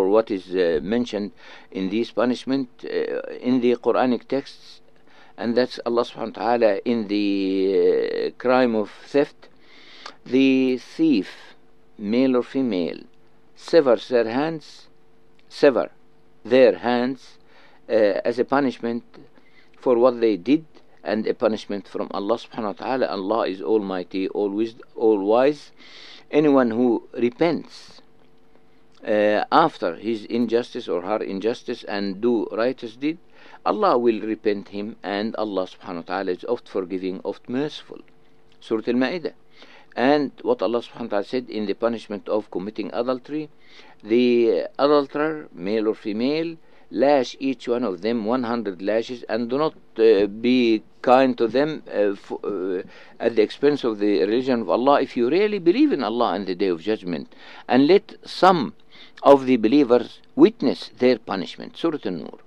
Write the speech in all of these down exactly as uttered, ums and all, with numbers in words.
or what is uh, mentioned in these punishment uh, in the Quranic texts, and that's Allah subhanahu wa ta'ala in the uh, crime of theft. The thief, male or female, severs their hands, sever their hands uh, as a punishment for what they did, and a punishment from Allah subhanahu wa ta'ala. Allah is almighty, all wis- all wise. Anyone who repents uh, after his injustice or her injustice and do righteous deed, Allah will repent him, and Allah subhanahu wa ta'ala is oft forgiving, oft merciful. Surah Al-Ma'idah. And what Allah subhanahu wa ta'ala said in the punishment of committing adultery, the adulterer, male or female, lash each one of them one hundred lashes, and do not uh, be kind to them uh, f- uh, at the expense of the religion of Allah, if you really believe in Allah and the Day of Judgment. And let some of the believers witness their punishment. Surah An-Nur.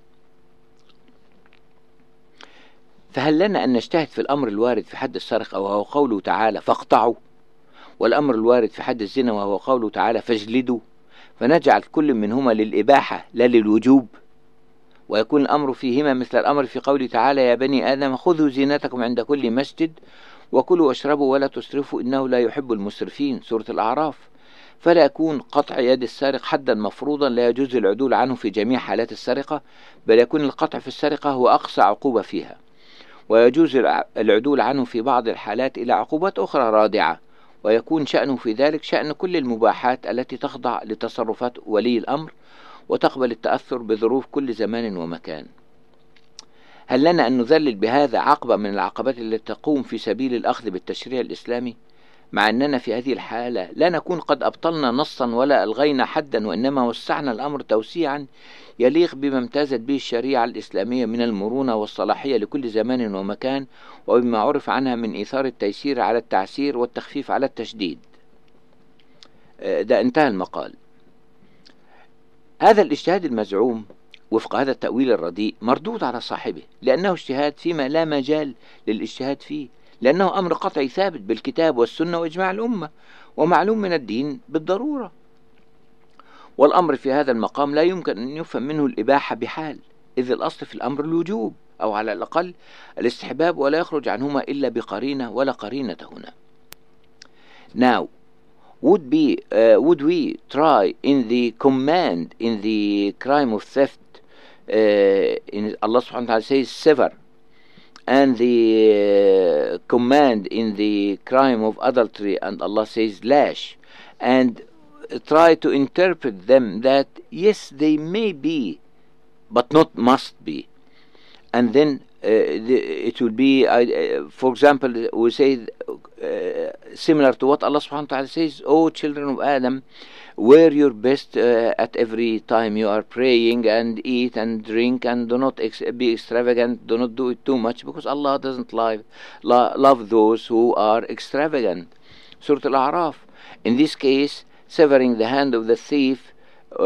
فهل لنا أن نجتهد في الأمر الوارد في حد السرقة وهو قوله تعالى فاقطعوا، والأمر الوارد في حد الزنا وهو قوله تعالى فاجلدوا، فنجعل كل منهما للإباحة لا للوجوب، ويكون الأمر فيهما مثل الأمر في قوله تعالى يا بني آدم خذوا زينتكم عند كل مسجد وكلوا واشربوا ولا تسرفوا إنه لا يحب المسرفين. سورة الأعراف. فلا يكون قطع يد السارق حدا مفروضا لا يجوز العدول عنه في جميع حالات السرقة، بل يكون القطع في السرقة هو أقصى عقوبة فيها، ويجوز العدول عنه في بعض الحالات إلى عقوبات أخرى رادعة، ويكون شأنه في ذلك شأن كل المباحات التي تخضع لتصرفات ولي الأمر وتقبل التأثر بظروف كل زمان ومكان. هل لنا أن نذلل بهذا عقبة من العقبات التي تقوم في سبيل الأخذ بالتشريع الإسلامي، مع أننا في هذه الحالة لا نكون قد أبطلنا نصا ولا ألغينا حدا، وإنما وسعنا الأمر توسيعا يليق بما امتازت به الشريعة الإسلامية من المرونة والصلاحية لكل زمان ومكان، وبما عرف عنها من إيثار التيسير على التعسير والتخفيف على التشديد. ده انتهى المقال. هذا الاجتهاد المزعوم وفق هذا التأويل الرديء مردود على صاحبه، لأنه اجتهاد فيما لا مجال للاجتهاد فيه، لأنه أمر قطعي ثابت بالكتاب والسنة وإجماع الأمة، ومعلوم من الدين بالضرورة. والأمر في هذا المقام لا يمكن أن يفهم منه الإباحة بحال، إذ الأصل في الأمر الوجوب أو على الأقل الاستحباب، ولا يخرج عنهما إلا بقرينة ولا قرينة هنا. Now, would be uh, would we try in the command in the crime of theft, uh, in Allah subhanahu wa ta'ala says sever, and the uh, command in the crime of adultery and Allah says lash, and try to interpret them that yes they may be but not must be, and then uh, the, it will be uh, for example we say uh, similar to what Allah subhanahu wa ta'ala says, O children of Adam, wear your best uh, at every time you are praying, and eat and drink, and do not ex- be extravagant, do not do it too much, because Allah doesn't love, lo- love those who are extravagant. Surah Al-A'raf. In this case, severing the hand of the thief uh,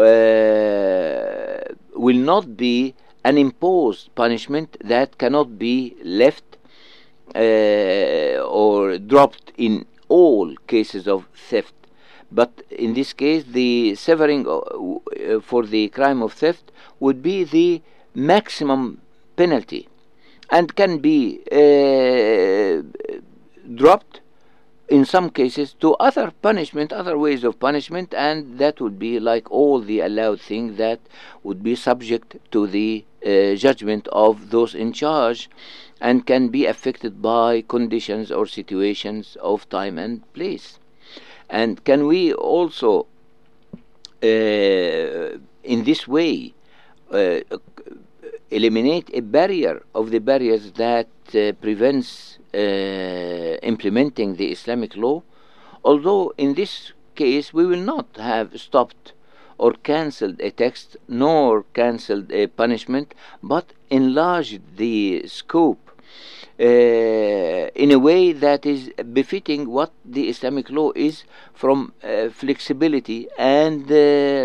will not be an imposed punishment that cannot be left uh, or dropped in all cases of theft. But in this case, the severing uh, for the crime of theft would be the maximum penalty, and can be uh, dropped in some cases to other punishment, other ways of punishment, and that would be like all the allowed things that would be subject to the uh, judgment of those in charge, and can be affected by conditions or situations of time and place. And can we also uh, in this way uh, eliminate a barrier of the barriers that uh, prevents uh, implementing the Islamic law? Although in this case we will not have stopped or cancelled a text nor cancelled a punishment, but enlarged the scope Uh, in a way that is befitting what the Islamic law is, from uh, flexibility and uh,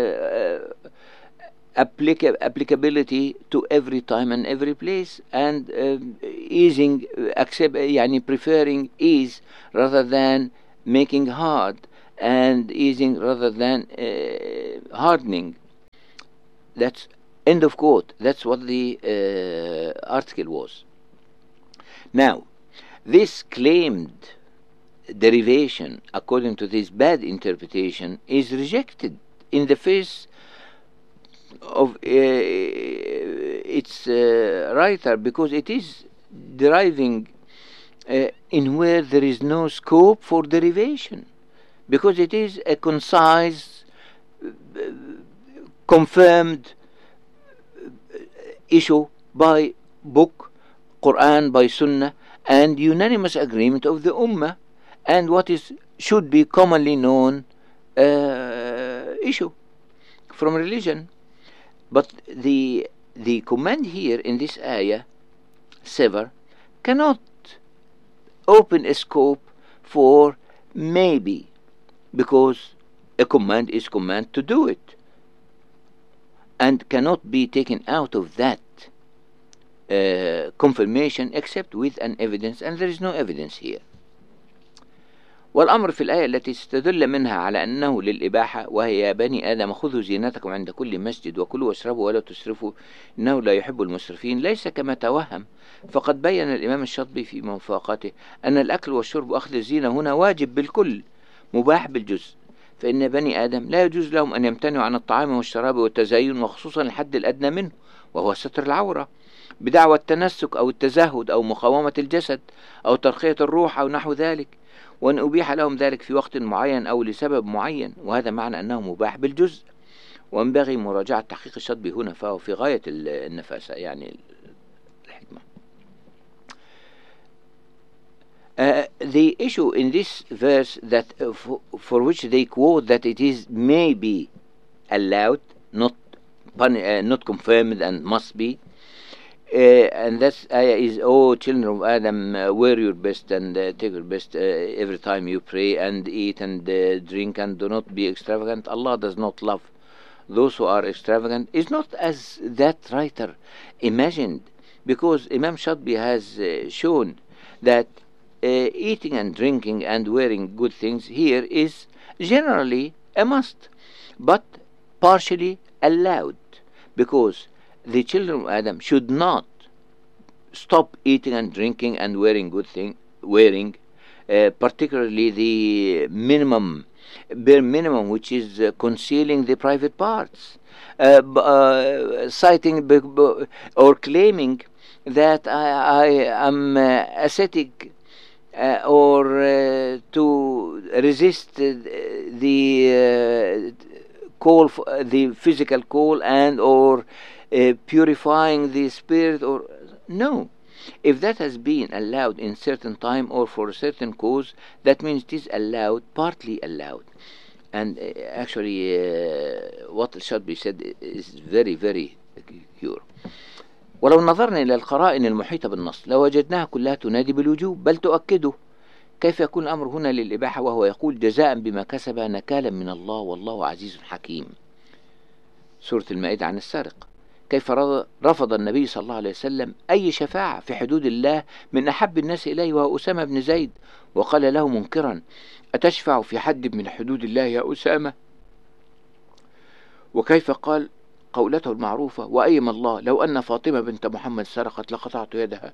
uh, applica- applicability to every time and every place, and uh, easing, accept, يعني preferring ease rather than making hard, and easing rather than uh, hardening. That's end of quote. That's what the uh, article was. Now, this claimed derivation, according to this bad interpretation, is rejected in the face of uh, its uh, writer, because it is deriving uh, in where there is no scope for derivation, because it is a concise, uh, confirmed issue by book, Quran, by Sunnah, and unanimous agreement of the Ummah, and what is should be commonly known uh, issue from religion. But the the command here in this ayah, sever, cannot open a scope for maybe, because a command is command to do it, and cannot be taken out of that uh, confirmation except with an evidence, and there is no evidence here. والأمر في الآية التي استدل منها على أنه للإباحة، وهي يا بني آدم خذوا زينتكم عند كل مسجد وكلوا واشربوا ولا تسرفوا إنه لا يحب المسرفين، ليس كما توهم. فقد بين الإمام الشاطبي في موافقته أن الأكل والشرب وأخذ الزينة هنا واجب بالكل مباح بالجزء، فإن بني آدم لا يجوز لهم أن يمتنعوا عن الطعام والشراب والتزين، وخصوصا الحد الأدنى منه وهو ستر العورة، بدعوى التنسك أو التزهد أو مقاومة الجسد أو ترقية الروح أو نحو ذلك، وأن أبيح لهم ذلك في وقت معين أو لسبب معين، وهذا معنى أنه مباح بالجزء. وينبغي مراجعة تحقيق الشاطبي هنا، فهو في غاية النفاسة يعني الحكمة. Uh, the issue in this verse that uh, for, for which they quote that it is may be allowed, not pun uh, not confirmed and must be, uh, and that ayah is, oh children of Adam, uh, wear your best and uh, take your best uh, every time you pray, and eat and uh, drink, and do not be extravagant. Allah does not love those who are extravagant. Is not as that writer imagined, because Imam Shadbi has uh, shown that Uh, eating and drinking and wearing good things here is generally a must, but partially allowed, because the children of Adam should not stop eating and drinking and wearing good thing, wearing uh, particularly the minimum, bare minimum, which is uh, concealing the private parts, uh, uh, citing or claiming that I, I am uh, ascetic, Uh, or uh, to resist uh, the uh, call, for, uh, the physical call, and or uh, purifying the spirit, or no. If that has been allowed in certain time or for a certain cause, that means it is allowed, partly allowed. And uh, actually uh, what should be said is very very pure. ولو نظرنا إلى القرائن المحيطة بالنص لوجدناها كلها تنادي بالوجوب بل تؤكده. كيف يكون الأمر هنا للإباحة وهو يقول جزاء بما كسب نكالا من الله والله عزيز حكيم؟ سورة المائدة عن السارق. كيف رفض النبي صلى الله عليه وسلم أي شفاعة في حدود الله من أحب الناس إليه وهو أسامة بن زيد، وقال له منكرا: أتشفع في حد من حدود الله يا أسامة؟ وكيف قال قولته المعروفة: وأيم الله لو أن فاطمة بنت محمد سرقت لقطعت يدها.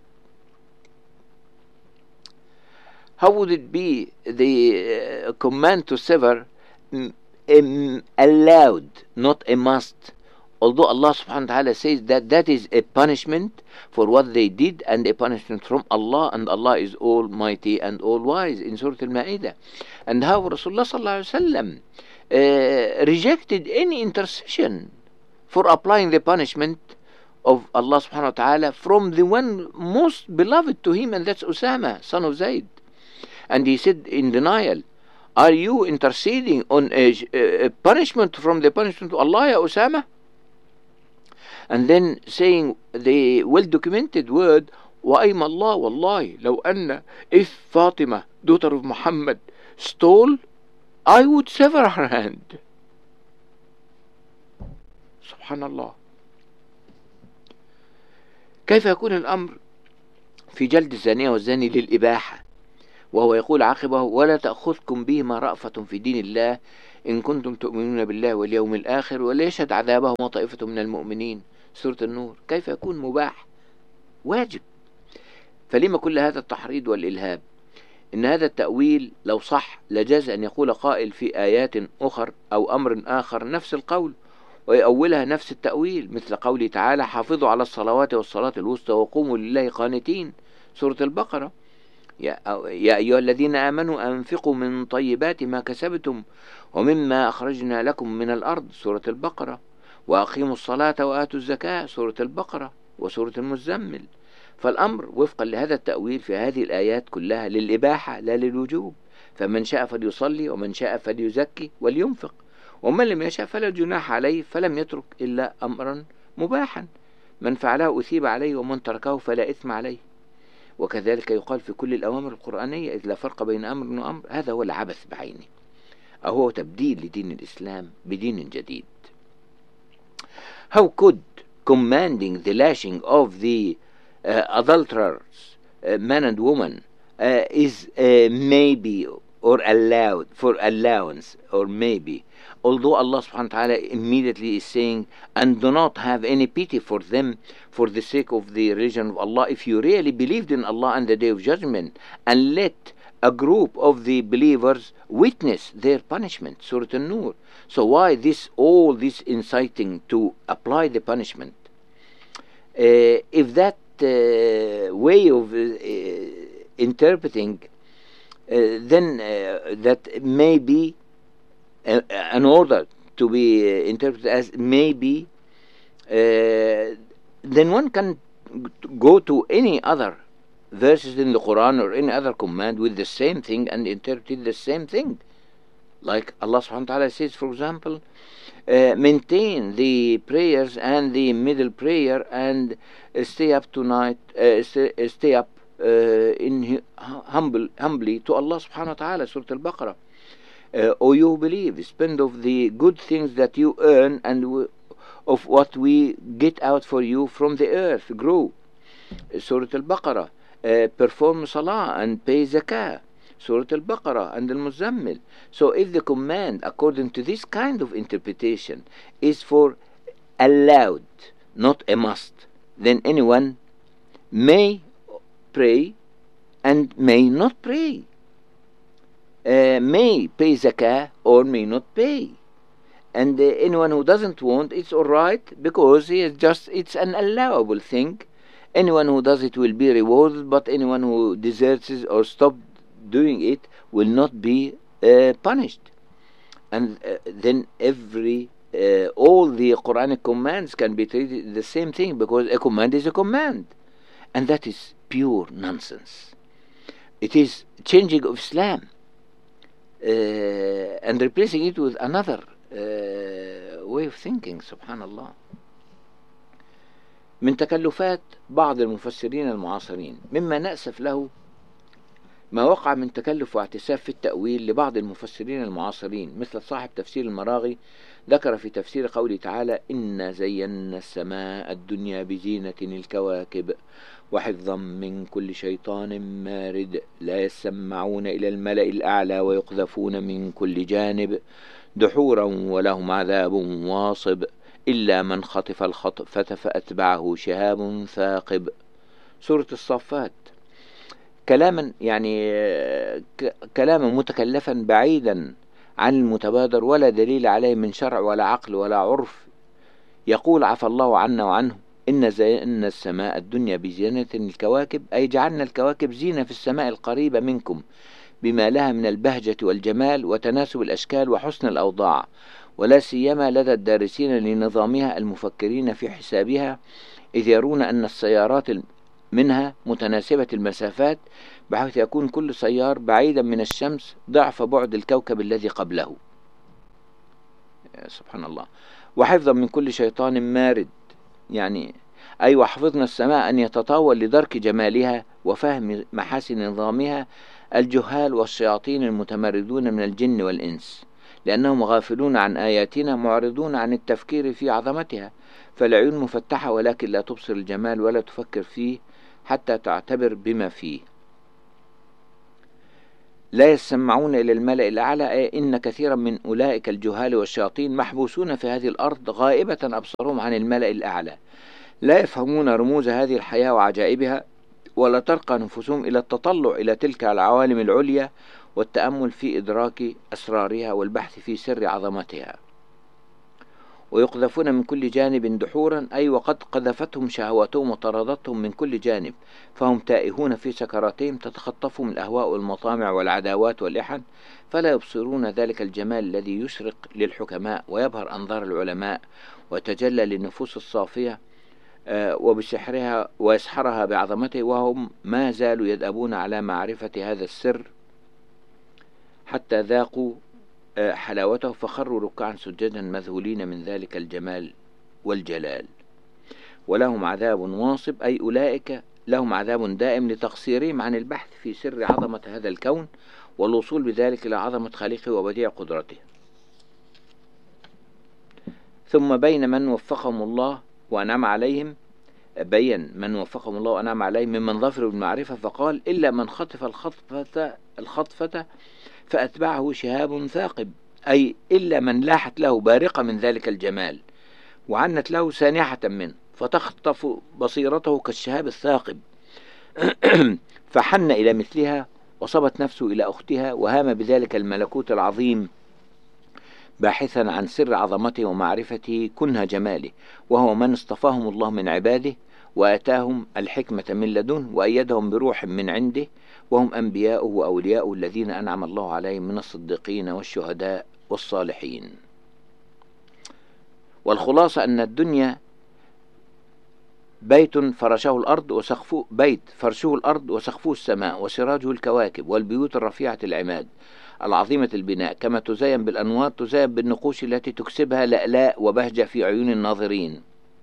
How would it be the uh, command to sever um, allowed, not a must, although Allah subhanahu wa ta'ala says that that is a punishment for what they did, and a punishment from Allah, and Allah is almighty and all wise in Surah Al-Ma'idah. And how Rasulullah sallallahu alaihi wasallam uh, rejected any intercession for applying the punishment of Allah subhanahu wa ta'ala from the one most beloved to him, and that's Usama, son of Zayd. And he said in denial, are you interceding on a, a punishment from the punishment of Allah, ya Usama? And then saying the well-documented word, وَأَيْمَ اللَّهِ وَاللَّهِ لَوْ أَنَّ if Fatima, daughter of Muhammad, stole, I would sever her hand. سبحان الله. كيف يكون الأمر في جلد الزانية والزاني للإباحة وهو يقول عاقبه: ولا تأخذكم بهما رأفة في دين الله إن كنتم تؤمنون بالله واليوم الآخر وليشهد عذابهما طائفة من المؤمنين. سورة النور. كيف يكون مباح؟ واجب. فلما كل هذا التحريض والإلهاب؟ إن هذا التأويل لو صح لجاز أن يقول قائل في آيات أخر أو أمر آخر نفس القول ويأولها نفس التأويل، مثل قوله تعالى: حافظوا على الصلوات والصلاة الوسطى وقوموا لله قانتين. سورة البقرة: يا, يا أيها الذين آمنوا أنفقوا من طيبات ما كسبتم ومما أخرجنا لكم من الأرض. سورة البقرة. وأقيموا الصلاة وآتوا الزكاة. سورة البقرة وسورة المزمل. فالأمر وفقا لهذا التأويل في هذه الآيات كلها للإباحة لا للوجوب، فمن شاء فليصلي ومن شاء فليزكي ولينفق، ومن لم يشاء فلا جناح عليه، فلم يترك إلا أمرا مباحا، من فعله أثيب عليه ومن تركه فلا إثم عليه. وكذلك يقال في كل الأوامر القرآنية: إذ لا فرق بين أمر وأمر. هذا هو العبث بعينه، أو هو تبديل لدين الإسلام بدين جديد. How could commanding the lashing of the uh, adulterers, uh, man and woman, uh, is uh, maybe or allowed for allowance or maybe, although Allah subhanahu wa ta'ala immediately is saying, and do not have any pity for them for the sake of the religion of Allah, if you really believed in Allah and the day of judgment, and let a group of the believers witness their punishment. Surah An-Nur. So why this all this inciting to apply the punishment? Uh, if that uh, way of uh, interpreting, uh, then uh, that may be uh, an order to be uh, interpreted as maybe, uh, then one can go to any other verses in the Quran or any other command with the same thing and interpret the same thing. Like Allah subhanahu wa ta'ala says, for example, uh, maintain the prayers and the middle prayer and uh, stay up tonight, uh, stay, uh, stay up uh, in humble, humbly to Allah subhanahu wa ta'ala. Surah Al-Baqarah. Uh, O you who believe, spend of the good things that you earn and w of what we get out for you from the earth, grow. Surah Al-Baqarah. Uh, perform salah and pay zakah. Surah Al-Baqarah and Al-Muzammil. So if the command according to this kind of interpretation is for allowed, not a must, then anyone may pray and may not pray, uh, may pay zakah or may not pay, and uh, anyone who doesn't want, it's alright, because he is just, it's an allowable thing. Anyone who does it will be rewarded, but anyone who deserts it or stops doing it will not be uh, punished. And uh, then every uh, all the Quranic commands can be treated the same thing, because a command is a command, and that is pure nonsense. It is changing of Islam uh, and replacing it with another uh, way of thinking. Subhanallah. من تكلفات بعض المفسرين المعاصرين مما نأسف له ما وقع من تكلف واعتساف في التأويل لبعض المفسرين المعاصرين، مثل صاحب تفسير المراغي ذكر في تفسير قوله تعالى: إنا زينا السماء الدنيا بزينة الكواكب وحفظا من كل شيطان مارد لا يسمعون إلى الملأ الأعلى ويقذفون من كل جانب دحورا ولهم عذاب واصب إلا من خطف الخطفة فأتبعه شهاب ثاقب. سورة الصفات. كلاما يعني كلاما متكلفا بعيدا عن المتبادر ولا دليل عليه من شرع ولا عقل ولا عرف. يقول: عفى الله عنا وعنه إن زينا السماء الدنيا بزينة الكواكب، أي جعلنا الكواكب زينة في السماء القريبة منكم بما لها من البهجة والجمال وتناسب الأشكال وحسن الأوضاع، ولا سيما لدى الدارسين لنظامها المفكرين في حسابها، إذ يرون أن السيارات منها متناسبة المسافات، بحيث يكون كل سيار بعيدا من الشمس ضعف بعد الكوكب الذي قبله. سبحان الله. وحفظا من كل شيطان مارد، يعني أي وحفظنا السماء أن يتطاول لدرك جمالها وفهم محاسن نظامها الجهال والشياطين المتمردون من الجن والإنس، لأنهم غافلون عن آياتنا معرضون عن التفكير في عظمتها، فالعيون مفتحة ولكن لا تبصر الجمال ولا تفكر فيه حتى تعتبر بما فيه. لا يسمعون إلى الملأ الأعلى، أي إن كثيرا من أولئك الجهال والشياطين محبوسون في هذه الأرض غائبة أبصارهم عن الملأ الأعلى، لا يفهمون رموز هذه الحياة وعجائبها، ولا ترقى نفوسهم إلى التطلع إلى تلك العوالم العليا والتأمل في إدراك أسرارها والبحث في سر عظمتها. ويقذفون من كل جانب دحورا، أي وقد قذفتهم شهواتهم وطردتهم من كل جانب، فهم تائهون في سكراتهم تتخطفهم الأهواء والمطامع والعداوات والإحن، فلا يبصرون ذلك الجمال الذي يشرق للحكماء ويبهر أنظار العلماء وتجلى للنفوس الصافية وبسحرها ويسحرها بعظمته، وهم ما زالوا يدأبون على معرفة هذا السر حتى ذاقوا حلاوته، فخروا ركعا سجدا مذهولين من ذلك الجمال والجلال. ولهم عذاب واصب، أي أولئك لهم عذاب دائم لتقصيرهم عن البحث في سر عظمة هذا الكون والوصول بذلك إلى عظمة خالقه وبديع قدرته. ثم بين من وفقهم الله وأنعم عليهم بين من وفقهم الله وأنعم عليهم ممن ظفروا بالمعرفة، فقال: إلا من خطف الخطفة الخطفة فأتبعه شهاب ثاقب، أي إلا من لاحت له بارقة من ذلك الجمال وعنت له سانحة منه فتخطف بصيرته كالشهاب الثاقب فحن إلى مثلها وصبت نفسه إلى أختها وهام بذلك الملكوت العظيم باحثا عن سر عظمته ومعرفته كنه جماله، وهو من اصطفاهم الله من عباده وآتاهم الحكمة من لدنه وأيدهم بروح من عنده، وهم أنبياؤه وأولياؤه الذين أنعم الله عليهم من الصديقين والشهداء والصالحين. والخلاصة أن الدنيا بيت فرشه الأرض وسقفه بيت فرشه الأرض وسقفه السماء وسراجه الكواكب، والبيوت الرفيعة العماد العظيمة البناء، كما تزين بالأنوار تزين بالنقوش التي تكسبها لألاء وبهجة في عيون الناظرين.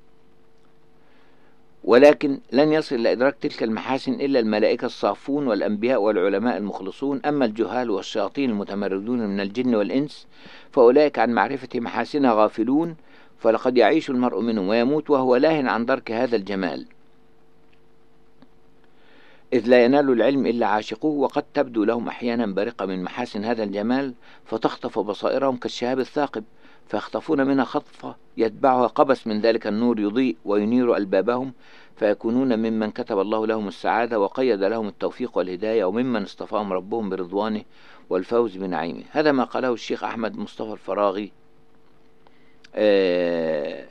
ولكن لن يصل إلى إدراك تلك المحاسن إلا الملائكة الصافون والأنبياء والعلماء المخلصون. أما الجهال والشياطين المتمردون من الجن والإنس فأولئك عن معرفة محاسنها غافلون، فلقد يعيش المرء منهم ويموت وهو لاهٍ عن درك هذا الجمال، إذ لا ينال العلم إلا عاشقوه، وقد تبدو لهم أحيانا بارقة من محاسن هذا الجمال فتخطف بصائرهم كالشهاب الثاقب، فيخطفون منها خطفة يتبعها قبس من ذلك النور يضيء وينير ألبابهم، فيكونون ممن كتب الله لهم السعادة وقيد لهم التوفيق والهداية، وممن اصطفاهم ربهم برضوانه والفوز بنعيمه. هذا ما قاله الشيخ أحمد مصطفى الفراغي آه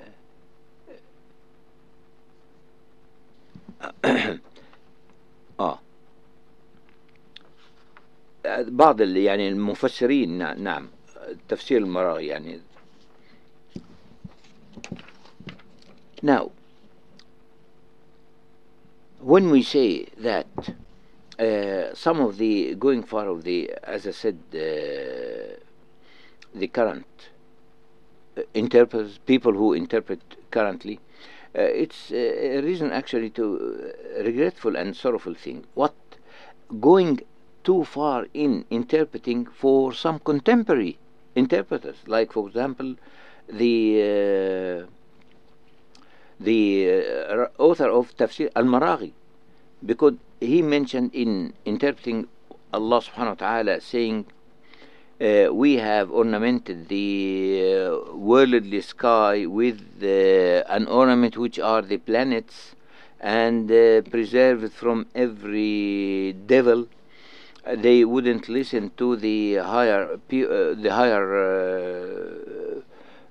آه بعض يعني المفسرين. نعم تفسير المراغي يعني. Now when we say that uh, some of the going far of the, as I said, uh, the current interpreters, people who interpret currently, uh, it's a reason actually to uh, regretful and sorrowful thing. What going too far in interpreting for some contemporary interpreters, like for example the uh, the uh, author of Tafsir al-Maraghi, because he mentioned in interpreting Allah subhanahu wa ta'ala saying uh, we have ornamented the uh, worldly sky with uh, an ornament which are the planets, and uh, preserved from every devil. They wouldn't listen to the higher uh, the higher uh,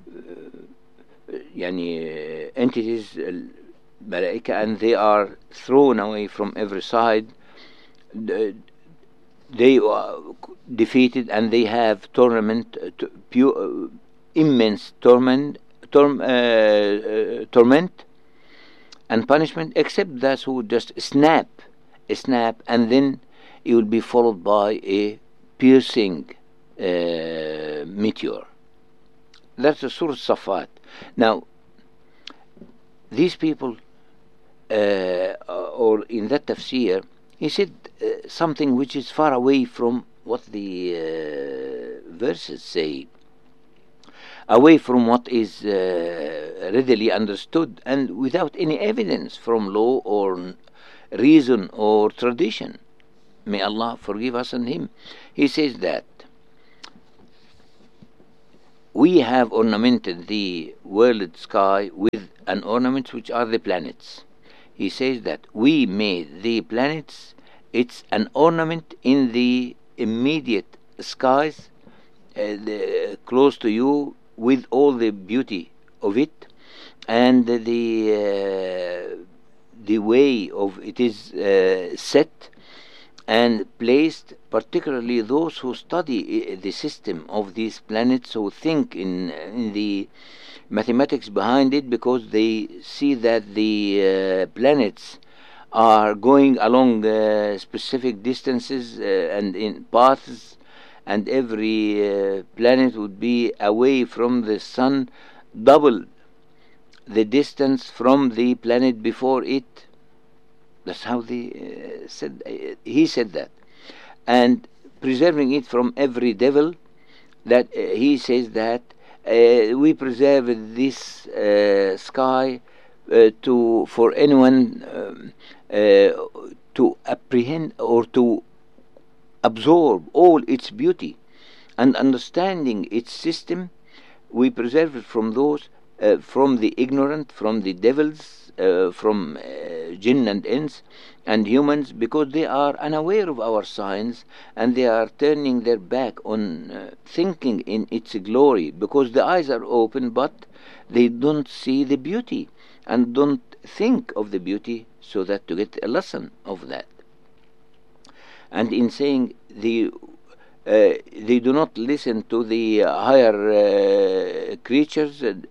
يعني entities الملائكة, and they are thrown away from every side. They are defeated and they have torment, pure, immense torment, torm, uh, uh, torment and punishment, except those who just snap, snap, and then it will be followed by a piercing uh, meteor. That's the Surah Safat. Now, these people, uh, or in that tafsir, he said uh, something which is far away from what the uh, verses say, away from what is uh, readily understood, and without any evidence from law or reason or tradition. may Allah forgive us and him. He says that we have ornamented the world sky with an ornament which are the planets. He says that we made the planets, it's an ornament in the immediate skies, uh, the, close to you, with all the beauty of it, and the uh, the way of it is uh, set and placed, particularly those who study the system of these planets, who think in, in the mathematics behind it, because they see that the uh, planets are going along uh, specific distances uh, and in paths, and every uh, planet would be away from the sun double the distance from the planet before it. That's how they uh, said. Uh, he said that, and preserving it from every devil. That uh, he says that uh, we preserve this uh, sky uh, to for anyone um, uh, to apprehend or to absorb all its beauty, and understanding its system. We preserve it from those, uh, from the ignorant, from the devils. Uh, from uh, jinn and ins and humans, because they are unaware of our signs, and they are turning their back on uh, thinking in its glory, because the eyes are open but they don't see the beauty and don't think of the beauty, so that to get a lesson of that. And in saying the uh, they do not listen to the higher uh, creatures, uh,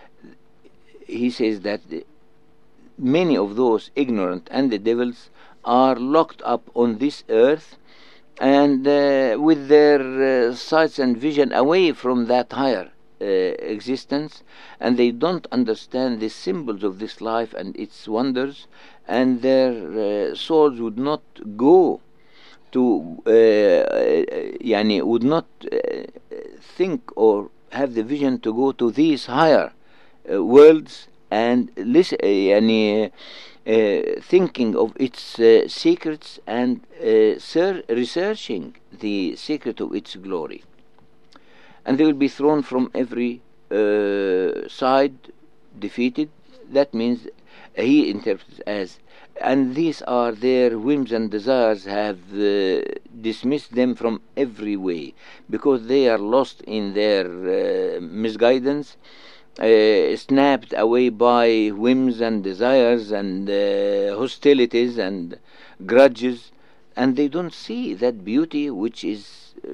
he says that the, many of those ignorant and the devils are locked up on this earth, and uh, with their uh, sights and vision away from that higher uh, existence, and they don't understand the symbols of this life and its wonders, and their uh, souls would not go to uh, yani would not uh, think or have the vision to go to these higher uh, worlds, and listen, uh, يعني, uh, thinking of its uh, secrets, and uh, ser- researching the secret of its glory. And they will be thrown from every uh, side, defeated. That means uh, he interprets as, and these are their whims and desires have uh, dismissed them from every way, because they are lost in their uh, misguidance, Uh, snapped away by whims and desires and uh, hostilities and grudges, and they don't see that beauty which is uh,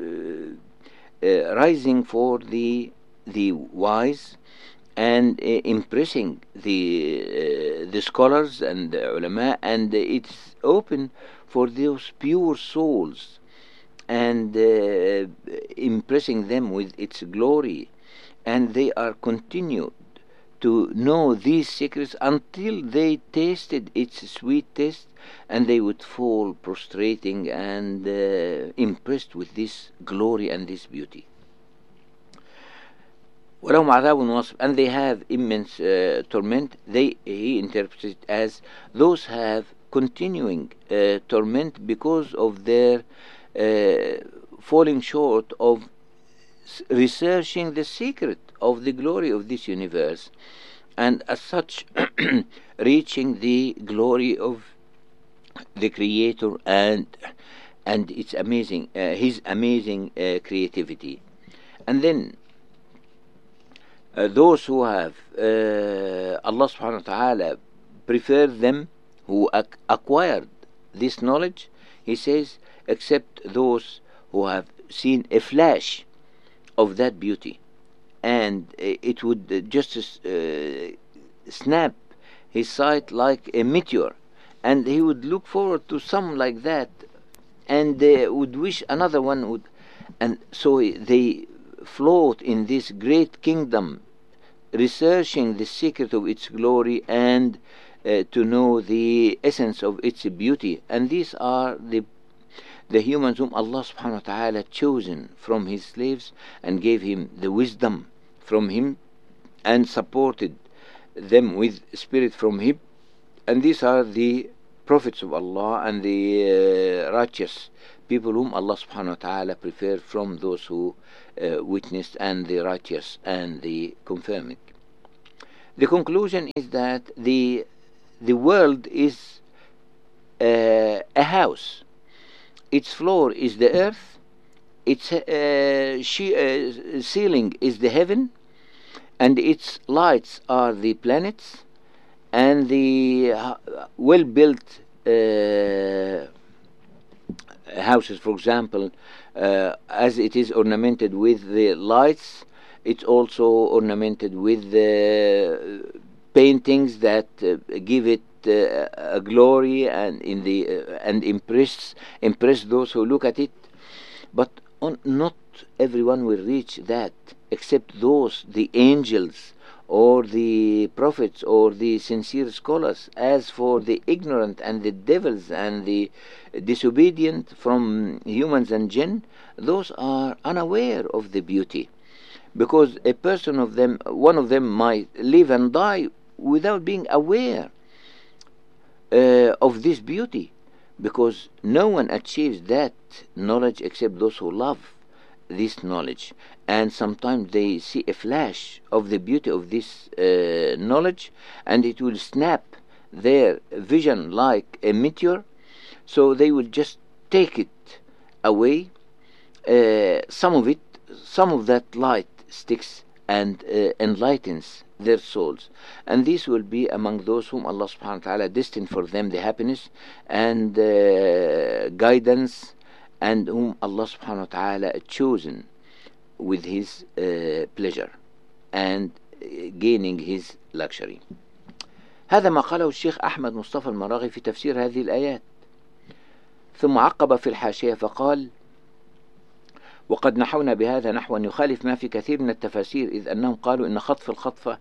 uh, rising for the the wise, and uh, impressing the uh, the scholars and the ulama, and it's open for those pure souls, and uh, impressing them with its glory. And they are continued to know these secrets until they tasted its sweet taste, and they would fall prostrating and uh, impressed with this glory and this beauty. وَلَهُمْ عَذَابٌ وَاصِبٌ, and they have immense uh, torment. They, he interprets it as those have continuing uh, torment because of their uh, falling short of researching the secret of the glory of this universe, and as such reaching the glory of the Creator and and its amazing uh, his amazing uh, creativity. And then uh, those who have uh, Allah subhanahu wa ta'ala preferred them, who ac- acquired this knowledge, he says, except those who have seen a flash of that beauty, and it would just uh, snap his sight like a meteor, and he would look forward to some like that, and uh, would wish another one would, and so they float in this great kingdom, researching the secret of its glory, and uh, to know the essence of its beauty. And these are the the humans whom Allah subhanahu wa ta'ala chosen from his slaves, and gave him the wisdom from him, and supported them with spirit from him. And these are the prophets of Allah and the uh, righteous people whom Allah subhanahu wa ta'ala preferred from those who uh, witnessed, and the righteous and the confirming. The conclusion is that the the world is uh, a house. Its floor is the earth, its uh, she, uh, ceiling is the heaven, and its lights are the planets, and the uh, well-built uh, houses, for example, uh, as it is ornamented with the lights, it's also ornamented with the paintings that uh, give it uh, a glory and in the uh, and impress impress those who look at it. But on, not everyone will reach that, except those, the angels or the prophets or the sincere scholars. As for the ignorant and the devils and the disobedient from humans and jinn, those are unaware of the beauty, because a person of them, one of them might live and die without being aware uh, of this beauty, because no one achieves that knowledge except those who love this knowledge. And sometimes they see a flash of the beauty of this uh, knowledge, and it will snap their vision like a meteor, so they will just take it away. Uh, some of it, some of that light sticks and uh, enlightens their souls, and these will be among those whom Allah subhanahu wa ta'ala destined for them the happiness and uh, guidance, and whom Allah subhanahu wa ta'ala chosen with his uh, pleasure and uh, gaining his luxury. هذا ما قاله الشيخ أحمد مصطفى المراغي في تفسير هذه الآيات. ثم عقب في الحاشية فقال: وقد نحونا بهذا نحوا يخالف ما في كثير من التفاسير، إذ أنهم قالوا إن خطف الخطفة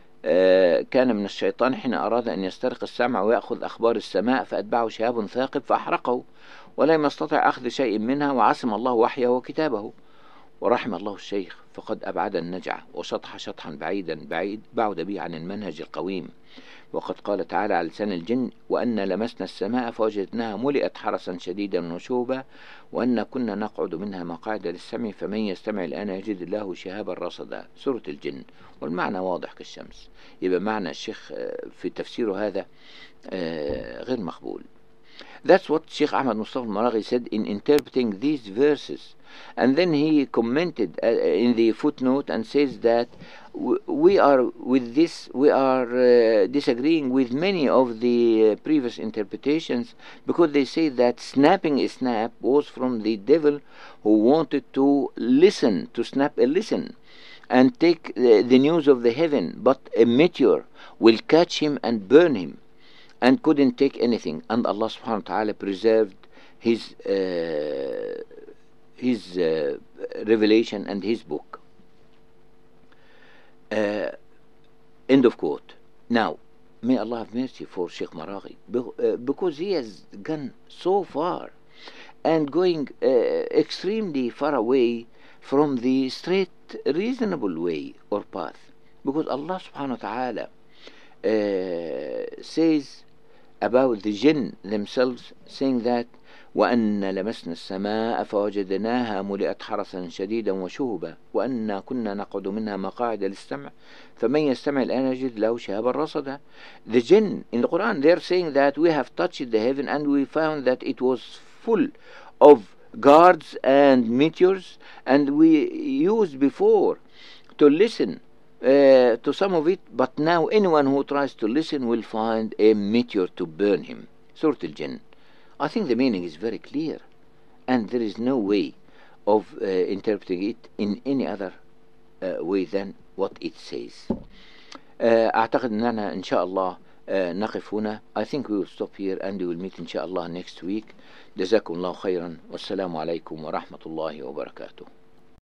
كان من الشيطان حين أراد أن يسترق السمع ويأخذ أخبار السماء، فأتبعه شهاب ثاقب فأحرقه ولم يستطع أخذ شيء منها، وعصم الله وحيه وكتابه. ورحم الله الشيخ فقد أبعد النجع وشطح شطحا بعيدا بعيد بعد به عن المنهج القويم. وقد قال تعالى على لسان الجن: وأن لمسنا السماء فوجدناها ملئت حرسا شديدا وشوبا وأن كنا نقعد منها مقاعد للسمع فمن يستمع الآن يجد الله شهابا رصدا. سورة الجن. والمعنى واضح كالشمس. يبقى معنى الشيخ في تفسيره هذا غير مقبول. That's what Sheikh Ahmad Mustafa al-Maraghi said in interpreting these verses. And then he commented uh, in the footnote and says that w- we are with this we are uh, disagreeing with many of the uh, previous interpretations, because they say that snapping a snap was from the devil who wanted to listen, to snap a listen and take the, the news of the heaven, but a meteor will catch him and burn him, and couldn't take anything, and Allah subhanahu wa ta'ala preserved his uh, his uh, revelation and his book. Uh, end of quote. Now, may Allah have mercy for Sheikh Maraghi, uh, because he has gone so far and going uh, extremely far away from the straight, reasonable way or path. Because Allah subhanahu wa ta'ala uh, says about the jinn themselves, saying that وأن لمسنا السماء فوجدناها ملئت حرسا شديدا وشهبا وأنا كنا نقعد منها مقاعد للسمع فمن يستمع الآن يجد له شهابا رصدا. The jinn in the Quran, they are saying that we have touched the heaven and we found that it was full of guards and meteors, and we used before to listen uh, to some of it, but now anyone who tries to listen will find a meteor to burn him. Surah Al-Jinn. I think the meaning is very clear, and there is no way of uh, interpreting it in any other uh, way than what it says. uh, أعتقد أننا إن شاء الله uh, نقف هنا. I think we will stop here and we will meet إن شاء الله next week. جزاكم الله خيرا والسلام عليكم ورحمة الله وبركاته.